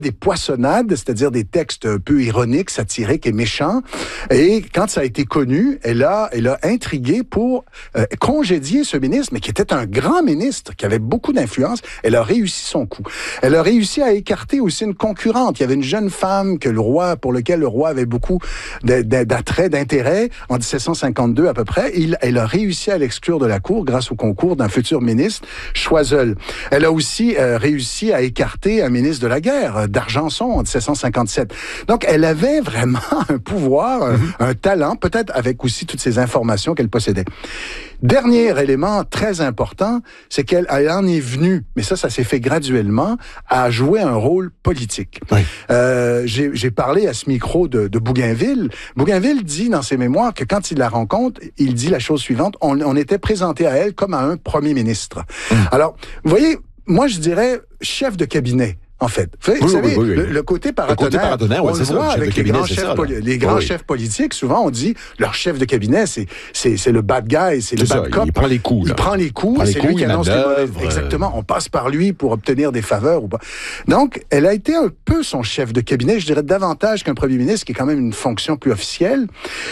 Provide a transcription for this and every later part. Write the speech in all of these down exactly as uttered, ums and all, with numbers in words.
des poissonnades, c'est-à-dire des textes un peu ironiques, satiriques et méchants. Et quand ça a été connu, elle a, elle a intrigué pour euh, congédier ce ministre, mais qui était un grand ministre, qui avait beaucoup d'influence. Elle a réussi son coup. Elle a réussi à écarter aussi une concurrente. Il y avait une jeune femme que le roi, pour lequel le roi avait beaucoup d'attrait, d'intérêt, en dix-sept cent cinquante-deux à peu près. Il, elle a réussi à l'exclure de la cour grâce au concours d'un futur ministre, Choiseul. Elle a aussi euh, réussi à écarter un ministre de la guerre, d'Argenson, en dix-sept cent cinquante-sept. Donc, elle avait vraiment un pouvoir, un, mm-hmm. un talent, peut-être avec aussi toutes ces informations qu'elle possédait. Dernier élément très important, c'est qu'elle elle en est venue, mais ça, ça s'est fait graduellement, à jouer un rôle politique. Oui. Euh, j'ai, j'ai parlé à ce micro de, de Bougainville. Bougainville dit dans ses mémoires que quand il la rencontre, il dit la chose suivante, on, on était présenté à elle comme à un premier ministre. Mm. Alors, vous voyez, moi, je dirais chef de cabinet. En fait, vous, oui, vous savez, oui, oui, oui. Le, le côté paratonnerre, le côté paratonnerre, on ouais, le voit ça, avec les grands, chefs, ça, poli- les grands oui. chefs politiques. Souvent, on dit leur chef de cabinet, c'est c'est c'est le bad guy, c'est, c'est le bad ça, cop. Il prend les coups. Là. Il prend les coups. Prend les c'est coups, lui qui annonce les mauvaises. Exactement. On passe par lui pour obtenir des faveurs ou pas. Donc, elle a été un peu son chef de cabinet. Je dirais davantage qu'un premier ministre, qui est quand même une fonction plus officielle.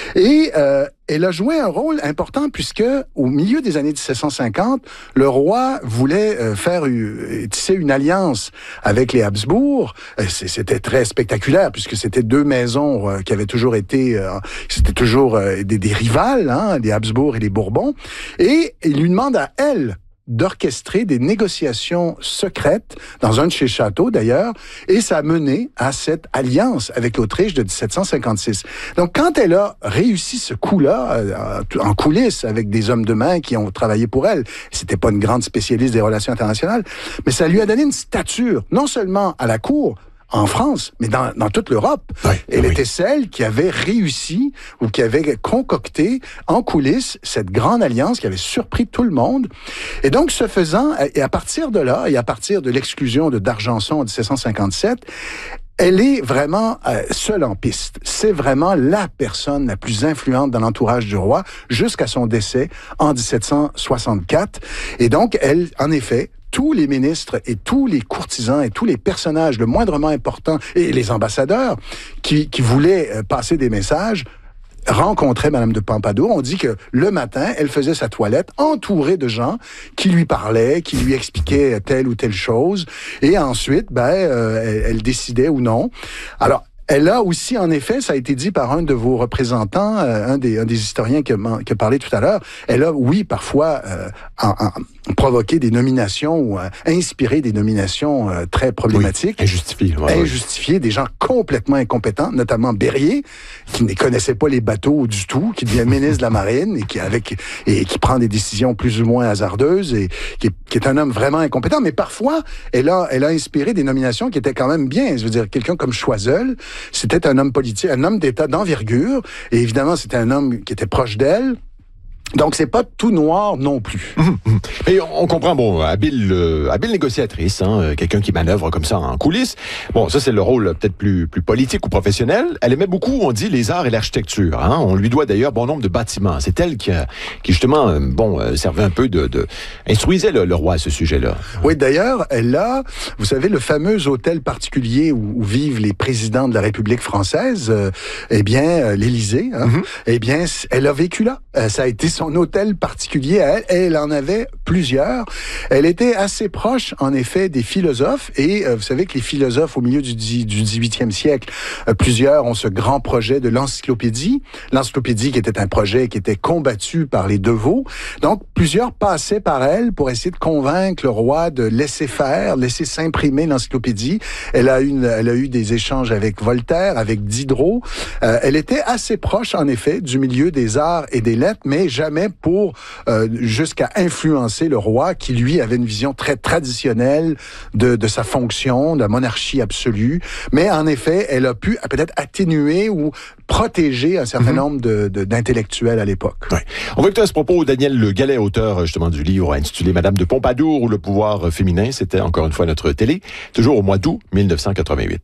Et euh, elle a joué un rôle important puisque, au milieu des années dix-sept cent cinquante, le roi voulait euh, faire euh, tisser une alliance avec les Habsbourg. Euh, c'était très spectaculaire puisque c'était deux maisons euh, qui avaient toujours été, euh, c'était toujours euh, des, des rivales, hein, les Habsbourg et les Bourbons. Et il lui demande à elle d'orchestrer des négociations secrètes dans un de ses châteaux, d'ailleurs, et ça a mené à cette alliance avec l'Autriche de dix-sept cent cinquante-six. Donc, quand elle a réussi ce coup-là, euh, en coulisses, avec des hommes de main qui ont travaillé pour elle, c'était pas une grande spécialiste des relations internationales, mais ça lui a donné une stature, non seulement à la cour, en France, mais dans, dans toute l'Europe. Oui, Elle oui. était celle qui avait réussi ou qui avait concocté en coulisses cette grande alliance qui avait surpris tout le monde. Et donc, ce faisant, et à partir de là, et à partir de l'exclusion de d'Argenson en dix-sept cent cinquante-sept, elle est vraiment euh, seule en piste. C'est vraiment la personne la plus influente dans l'entourage du roi jusqu'à son décès en dix-sept cent soixante-quatre. Et donc, elle, en effet, tous les ministres et tous les courtisans et tous les personnages le moindrement importants et les ambassadeurs qui, qui voulaient euh, passer des messages rencontrait Madame de Pompadour. On dit que le matin, elle faisait sa toilette entourée de gens qui lui parlaient, qui lui expliquaient telle ou telle chose. Et ensuite, ben, euh, elle, elle décidait ou non. Alors, elle a aussi, en effet, ça a été dit par un de vos représentants, euh, un, des, un des historiens qui a, qui a parlé tout à l'heure, elle a, oui, parfois euh, en, en, provoqué des nominations ou euh, inspiré des nominations euh, très problématiques. Oui, injustifiées. Ouais, injustifiées, ouais. Des gens complètement incompétents, notamment Berryer, qui ne connaissait pas les bateaux du tout, qui devient ministre de la Marine et qui, avec, et qui prend des décisions plus ou moins hasardeuses et qui est, qui est un homme vraiment incompétent. Mais parfois, elle a, elle a inspiré des nominations qui étaient quand même bien. Je veux dire, quelqu'un comme Choiseul, c'était un homme politique, un homme d'État d'envergure, et évidemment, c'était un homme qui était proche d'elle. Donc, c'est pas tout noir non plus. Mais on, on comprend, bon, habile, euh, habile négociatrice, hein, quelqu'un qui manœuvre comme ça en coulisses. Bon, ça, c'est le rôle peut-être plus, plus politique ou professionnel. Elle aimait beaucoup, on dit, les arts et l'architecture. Hein. On lui doit d'ailleurs bon nombre de bâtiments. C'est elle qui, a, qui justement, euh, bon, euh, servait un peu de... de instruisait le, le roi à ce sujet-là. Oui, d'ailleurs, elle a, vous savez, le fameux hôtel particulier où, où vivent les présidents de la République française, euh, eh bien, euh, l'Élysée, hein, mm-hmm. eh bien, elle a vécu là. Euh, ça a été son hôtel particulier à elle. Elle en avait plusieurs. Elle était assez proche, en effet, des philosophes. Et euh, vous savez que les philosophes, au milieu du, du dix-huitième siècle, euh, plusieurs ont ce grand projet de l'encyclopédie. L'encyclopédie qui était un projet qui était combattu par les Deveau. Donc, plusieurs passaient par elle pour essayer de convaincre le roi de laisser faire, laisser s'imprimer l'encyclopédie. Elle a, une, elle a eu des échanges avec Voltaire, avec Diderot. Euh, elle était assez proche, en effet, du milieu des arts et des lettres, mais jamais pour euh, jusqu'à influencer le roi qui, lui, avait une vision très traditionnelle de, de sa fonction, de la monarchie absolue. Mais en effet, elle a pu peut-être atténuer ou protéger un certain mm-hmm. nombre de, de, d'intellectuels à l'époque. Ouais. On va écouter à ce propos Daniel Le Gallais, auteur justement du livre intitulé Madame de Pompadour ou le pouvoir féminin. C'était encore une fois notre télé, toujours au mois d'août mille neuf cent quatre-vingt-huit.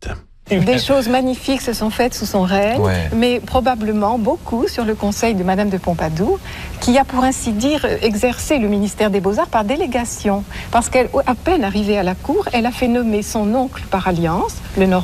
Des choses magnifiques se sont faites sous son règne, ouais. mais probablement beaucoup sur le conseil de Madame de Pompadour, qui a pour ainsi dire exercé le ministère des Beaux-Arts par délégation. Parce qu'à peine arrivée à la cour, elle a fait nommer son oncle par alliance, le Normand,